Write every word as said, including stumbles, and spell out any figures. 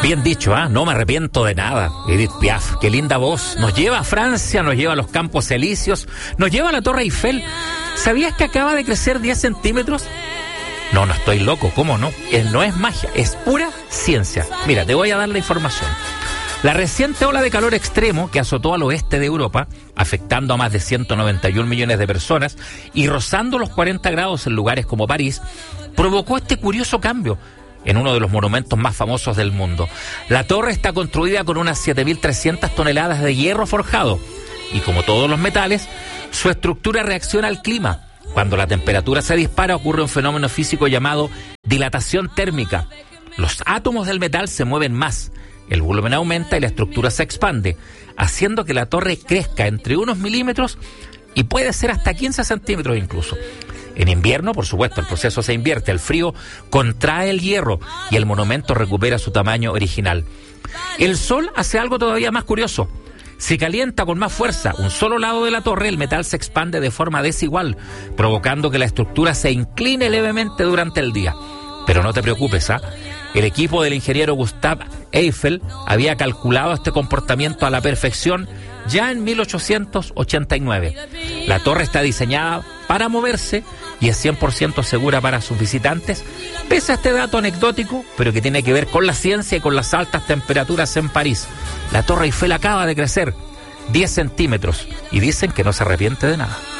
Bien dicho, ¿ah? ¿eh? No me arrepiento de nada. Edith Piaf, qué linda voz. Nos lleva a Francia, nos lleva a los Campos Elíseos, nos lleva a la Torre Eiffel. ¿Sabías que acaba de crecer diez centímetros? No, no estoy loco, ¿cómo no? Es, no es magia, es pura ciencia. Mira, te voy a dar la información. La reciente ola de calor extremo que azotó al oeste de Europa, afectando a más de ciento noventa y un millones de personas y rozando los cuarenta grados en lugares como París, provocó este curioso cambio en uno de los monumentos más famosos del mundo. La torre está construida con unas siete mil trescientas toneladas de hierro forjado y, como todos los metales, su estructura reacciona al clima. Cuando la temperatura se dispara, ocurre un fenómeno físico llamado dilatación térmica. Los átomos del metal se mueven más, el volumen aumenta y la estructura se expande, haciendo que la torre crezca entre unos milímetros y puede ser hasta quince centímetros incluso. En invierno, por supuesto, el proceso se invierte, el frío contrae el hierro y el monumento recupera su tamaño original. El sol hace algo todavía más curioso. Si calienta con más fuerza un solo lado de la torre, el metal se expande de forma desigual, provocando que la estructura se incline levemente durante el día. Pero no te preocupes, ¿ah? El equipo del ingeniero Gustave Eiffel había calculado este comportamiento a la perfección ya en mil ochocientos ochenta y nueve. La torre está diseñada para moverse y es cien por ciento segura para sus visitantes, pese a este dato anecdótico, pero que tiene que ver con la ciencia y con las altas temperaturas en París. La Torre Eiffel acaba de crecer diez centímetros y dicen que no se arrepiente de nada.